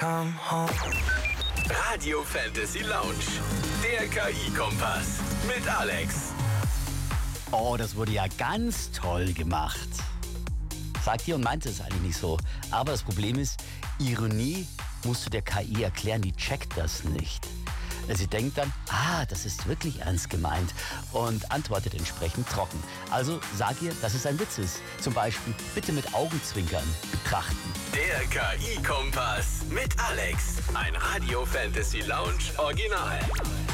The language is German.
Radio Fantasy Lounge, der KI-Kompass mit Alex. Oh, das wurde ja ganz toll gemacht. Sagt ihr und meint es eigentlich nicht so. Aber das Problem ist, Ironie musst du der KI erklären, die checkt das nicht. Sie denkt dann, das ist wirklich ernst gemeint und antwortet entsprechend trocken. Also sag ihr, dass es ein Witz ist. Zum Beispiel bitte mit Augenzwinkern betrachten. Der KI-Kompass mit Alex. Ein Radio Fantasy Lounge Original.